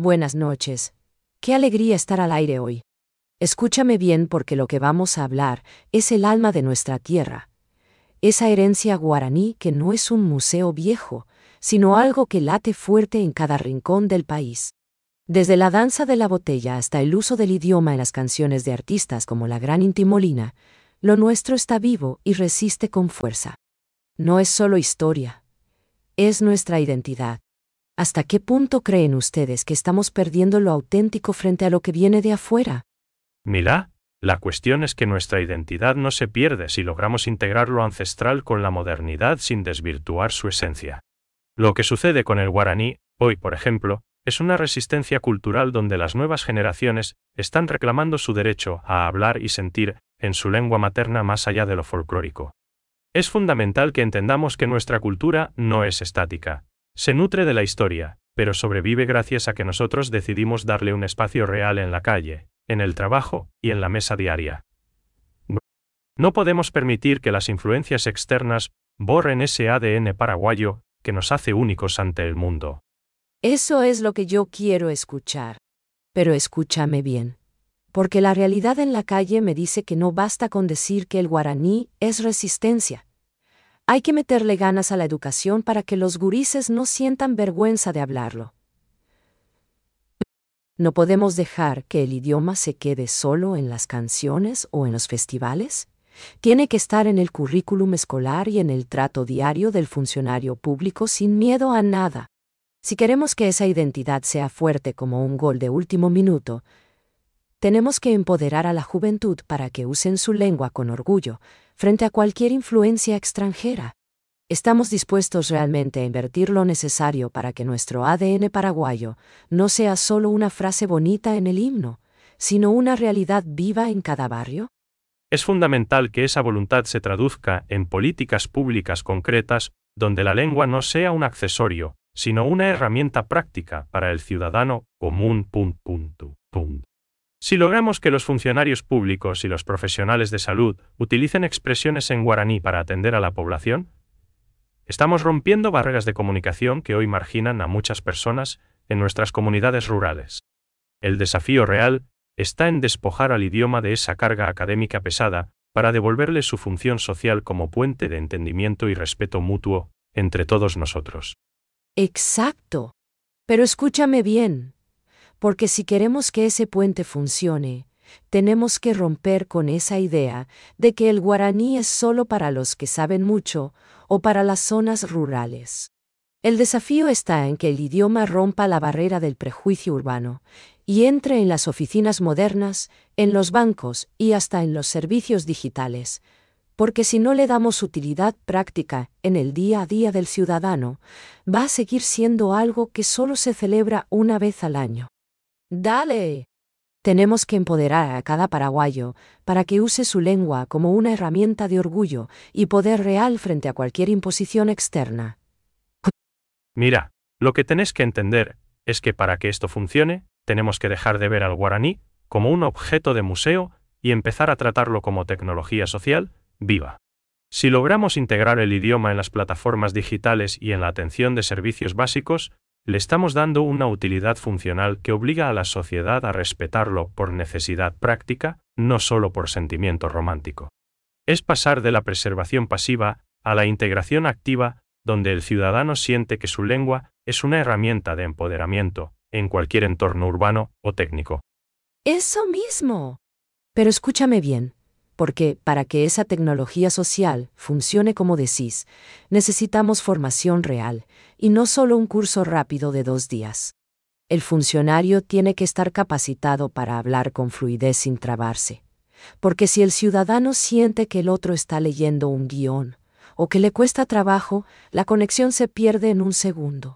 Buenas noches. Qué alegría estar al aire hoy. Escúchame bien porque lo que vamos a hablar es el alma de nuestra tierra. Esa herencia guaraní que no es un museo viejo, sino algo que late fuerte en cada rincón del país. Desde la danza de la botella hasta el uso del idioma en las canciones de artistas como la Gran Inti Molina, lo nuestro está vivo y resiste con fuerza. No es solo historia, es nuestra identidad. ¿Hasta qué punto creen ustedes que estamos perdiendo lo auténtico frente a lo que viene de afuera? Mira, la cuestión es que nuestra identidad no se pierde si logramos integrar lo ancestral con la modernidad sin desvirtuar su esencia. Lo que sucede con el guaraní, hoy por ejemplo, es una resistencia cultural donde las nuevas generaciones están reclamando su derecho a hablar y sentir en su lengua materna más allá de lo folclórico. Es fundamental que entendamos que nuestra cultura no es estática. Se nutre de la historia, pero sobrevive gracias a que nosotros decidimos darle un espacio real en la calle, en el trabajo y en la mesa diaria. No podemos permitir que las influencias externas borren ese ADN paraguayo que nos hace únicos ante el mundo. Eso es lo que yo quiero escuchar. Pero escúchame bien. Porque la realidad en la calle me dice que no basta con decir que el guaraní es resistencia. Hay que meterle ganas a la educación para que los gurises no sientan vergüenza de hablarlo. ¿No podemos dejar que el idioma se quede solo en las canciones o en los festivales? Tiene que estar en el currículum escolar y en el trato diario del funcionario público sin miedo a nada. Si queremos que esa identidad sea fuerte como un gol de último minuto, tenemos que empoderar a la juventud para que usen su lengua con orgullo frente a cualquier influencia extranjera. ¿Estamos dispuestos realmente a invertir lo necesario para que nuestro ADN paraguayo no sea solo una frase bonita en el himno, sino una realidad viva en cada barrio? Es fundamental que esa voluntad se traduzca en políticas públicas concretas donde la lengua no sea un accesorio, sino una herramienta práctica para el ciudadano común. Si logramos que los funcionarios públicos y los profesionales de salud utilicen expresiones en guaraní para atender a la población, estamos rompiendo barreras de comunicación que hoy marginan a muchas personas en nuestras comunidades rurales. El desafío real está en despojar al idioma de esa carga académica pesada para devolverle su función social como puente de entendimiento y respeto mutuo entre todos nosotros. Exacto. Pero escúchame bien. Porque si queremos que ese puente funcione, tenemos que romper con esa idea de que el guaraní es solo para los que saben mucho o para las zonas rurales. El desafío está en que el idioma rompa la barrera del prejuicio urbano y entre en las oficinas modernas, en los bancos y hasta en los servicios digitales, porque si no le damos utilidad práctica en el día a día del ciudadano, va a seguir siendo algo que solo se celebra una vez al año. ¡Dale! Tenemos que empoderar a cada paraguayo para que use su lengua como una herramienta de orgullo y poder real frente a cualquier imposición externa. Mira, lo que tenés que entender es que para que esto funcione, tenemos que dejar de ver al guaraní como un objeto de museo y empezar a tratarlo como tecnología social viva. Si logramos integrar el idioma en las plataformas digitales y en la atención de servicios básicos, le estamos dando una utilidad funcional que obliga a la sociedad a respetarlo por necesidad práctica, no solo por sentimiento romántico. Es pasar de la preservación pasiva a la integración activa, donde el ciudadano siente que su lengua es una herramienta de empoderamiento en cualquier entorno urbano o técnico. ¡Eso mismo! Pero escúchame bien. Porque para que esa tecnología social funcione como decís, necesitamos formación real, y no solo un curso rápido de 2 días. El funcionario tiene que estar capacitado para hablar con fluidez sin trabarse. Porque si el ciudadano siente que el otro está leyendo un guión, o que le cuesta trabajo, la conexión se pierde en un segundo.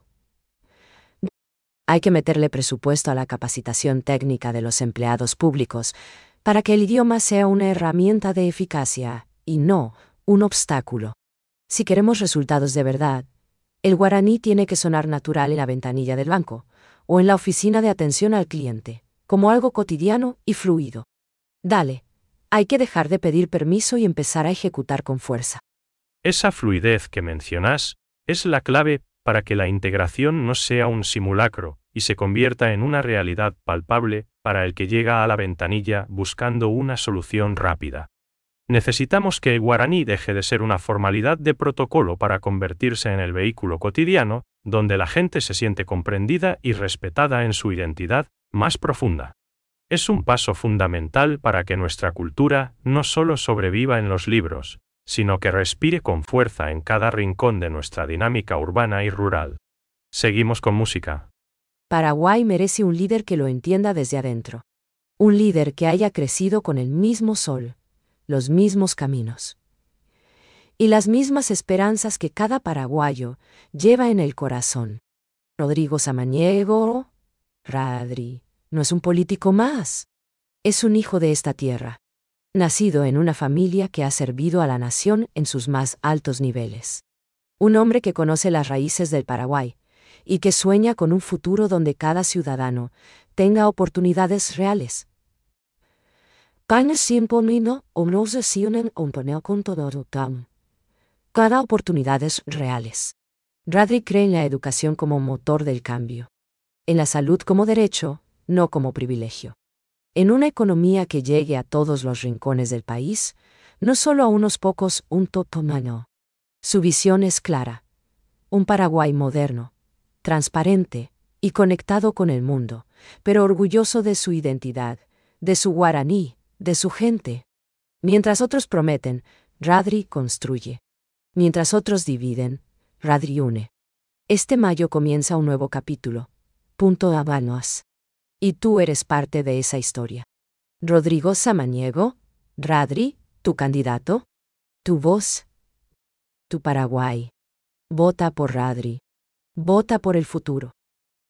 Hay que meterle presupuesto a la capacitación técnica de los empleados públicos, para que el idioma sea una herramienta de eficacia y no un obstáculo. Si queremos resultados de verdad, el guaraní tiene que sonar natural en la ventanilla del banco o en la oficina de atención al cliente, como algo cotidiano y fluido. Dale, hay que dejar de pedir permiso y empezar a ejecutar con fuerza. Esa fluidez que mencionás es la clave para que la integración no sea un simulacro y se convierta en una realidad palpable para el que llega a la ventanilla buscando una solución rápida. Necesitamos que el guaraní deje de ser una formalidad de protocolo para convertirse en el vehículo cotidiano, donde la gente se siente comprendida y respetada en su identidad más profunda. Es un paso fundamental para que nuestra cultura no solo sobreviva en los libros, sino que respire con fuerza en cada rincón de nuestra dinámica urbana y rural. Seguimos con música. Paraguay merece un líder que lo entienda desde adentro. Un líder que haya crecido con el mismo sol, los mismos caminos y las mismas esperanzas que cada paraguayo lleva en el corazón. Rodrigo Samaniego, Radri, no es un político más. Es un hijo de esta tierra, nacido en una familia que ha servido a la nación en sus más altos niveles. Un hombre que conoce las raíces del Paraguay y que sueña con un futuro donde cada ciudadano tenga oportunidades reales. Cada oportunidades reales. Radri cree en la educación como motor del cambio. En la salud como derecho, no como privilegio. En una economía que llegue a todos los rincones del país, no solo a unos pocos, un totomano. Su visión es clara. Un Paraguay moderno, transparente y conectado con el mundo, pero orgulloso de su identidad, de su guaraní, de su gente. Mientras otros prometen, Radri construye. Mientras otros dividen, Radri une. Este mayo comienza un nuevo capítulo. Punto Habanos. Y tú eres parte de esa historia. Rodrigo Samaniego, Radri, tu candidato, tu voz, tu Paraguay. Vota por Radri. Vota por el futuro.